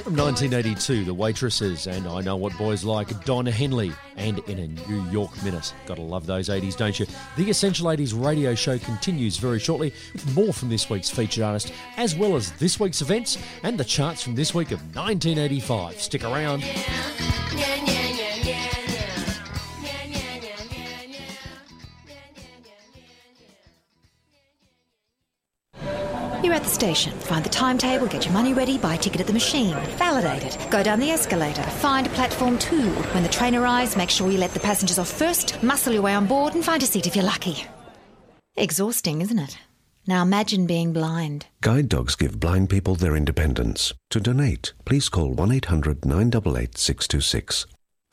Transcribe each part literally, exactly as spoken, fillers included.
From nineteen eighty-two, The Waitresses and I Know What Boys Like, Don Henley, and In a New York Minute. Gotta love those eighties, don't you? The Essential eighties radio show continues very shortly with more from this week's featured artist, as well as this week's events and the charts from this week of nineteen eighty-five. Stick around. You're at the station. Find the timetable, get your money ready, buy a ticket at the machine, validate it, go down the escalator, find platform two. When the train arrives, make sure you let the passengers off first, muscle your way on board and find a seat if you're lucky. Exhausting, isn't it? Now imagine being blind. Guide dogs give blind people their independence. To donate, please call one eight hundred nine eight eight six two six.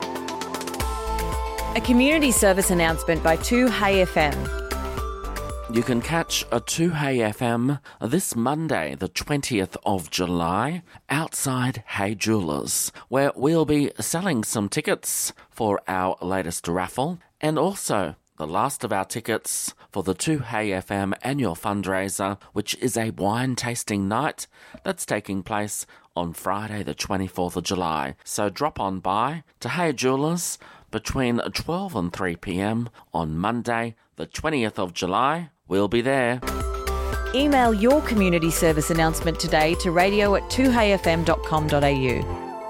A community service announcement by two Hey F M. You can catch a two Hey F M this Monday, the twentieth of July, outside Hey Jewelers, where we'll be selling some tickets for our latest raffle, and also the last of our tickets for the two Hey F M annual fundraiser, which is a wine tasting night that's taking place on Friday, the twenty-fourth of July. So drop on by to Hey Jewelers between twelve and three p.m. on Monday, the twentieth of July. We'll be there. Email your community service announcement today to radio at two hey f m dot com dot a u.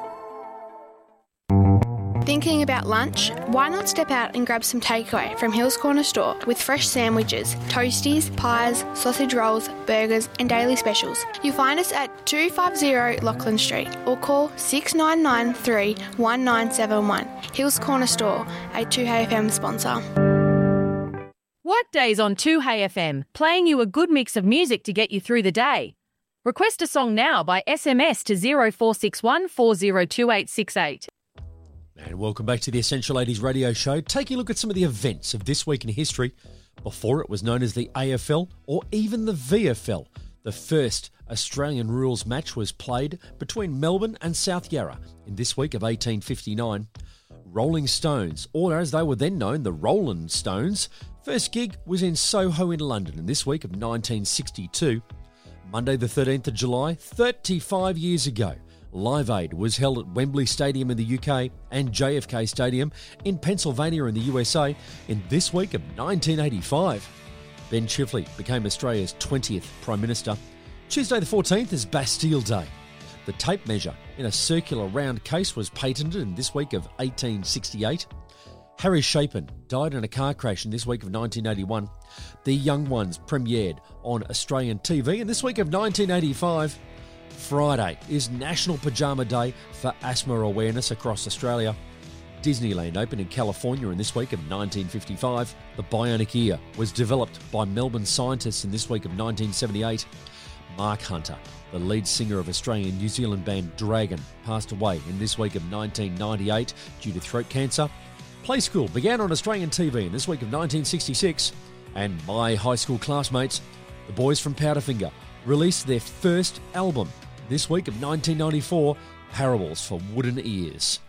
Thinking about lunch? Why not step out and grab some takeaway from Hills Corner Store with fresh sandwiches, toasties, pies, sausage rolls, burgers and daily specials. You'll find us at two fifty Lachlan Street or call six nine nine three one nine seven one. Hills Corner Store, a two Hey F M sponsor. Workdays on two Hey F M, playing you a good mix of music to get you through the day. Request a song now by S M S to zero four six one four zero two eight six eight. And welcome back to the Essential eighties radio show, taking a look at some of the events of this week in history. Before it was known as the A F L or even the V F L. The first Australian rules match was played between Melbourne and South Yarra in this week of eighteen fifty-nine. Rolling Stones, or as they were then known, the Rolling Stones, first gig was in Soho in London in this week of nineteen sixty-two. Monday the thirteenth of July, thirty-five years ago, Live Aid was held at Wembley Stadium in the U K and J F K Stadium in Pennsylvania in the U S A in this week of nineteen eighty-five. Ben Chifley became Australia's twentieth Prime Minister. Tuesday the fourteenth is Bastille Day. The tape measure in a circular round case was patented in this week of eighteen sixty-eight. Harry Chapin died in a car crash in this week of nineteen eighty-one. The Young Ones premiered on Australian T V in this week of nineteen eighty-five. Friday is National Pajama Day for asthma awareness across Australia. Disneyland opened in California in this week of nineteen fifty-five. The bionic ear was developed by Melbourne scientists in this week of nineteen seventy-eight. Mark Hunter, the lead singer of Australian New Zealand band Dragon, passed away in this week of nineteen ninety-eight due to throat cancer. Play School began on Australian T V in this week of nineteen sixty-six. And my high school classmates, the boys from Powderfinger, released their first album this week of nineteen ninety-four, Parables for Wooden Ears.